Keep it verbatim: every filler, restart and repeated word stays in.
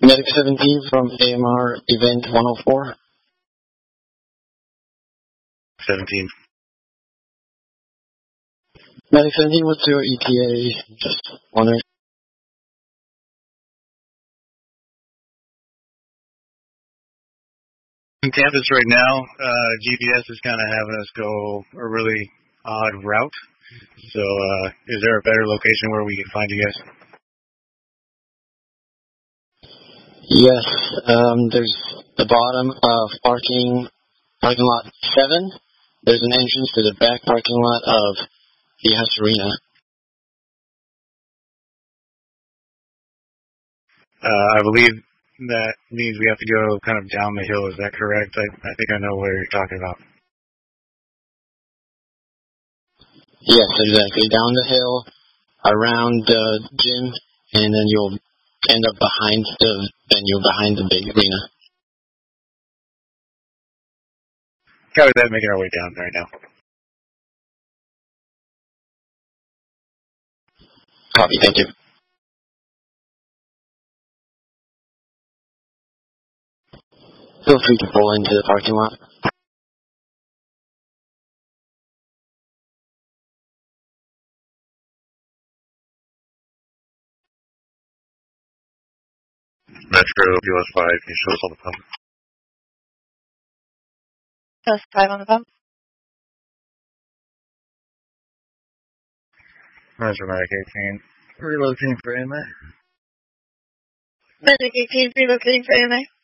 Medic seventeen from A M R Event one oh four. seventeen. Medic seventeen, what's your E T A? Just wondering. In campus right now, uh, G P S is kind of having us go a really odd route. So, uh, is there a better location where we can find you guys? Yes, um, there's the bottom of parking, parking lot seven. There's an entrance to the back parking lot of the House Arena. Uh, I believe that means we have to go kind of down the hill. Is that correct? I, I think I know what you're talking about. Yes, exactly. Down the hill, around the gym, and then you'll end up behind the venue, behind the big arena. Copy that, making our way down right now. Copy, thank you. Feel free to pull into the parking lot. Metro U S five, can you show us on the pump? U S five on the pump. Metro Medic eighteen. Relocating for A M A. Medic eighteen, relocating for A M A.